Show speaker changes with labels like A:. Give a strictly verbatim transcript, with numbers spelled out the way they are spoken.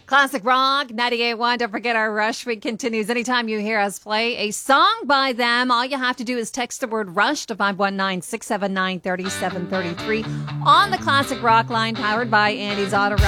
A: Classic Rock, ninety-eight point one. Don't forget our Rush Week continues anytime you hear us play a song by them. All you have to do is text the word Rush to five one nine, six seven nine, three seven three three on the Classic Rock line, powered by Andy's Auto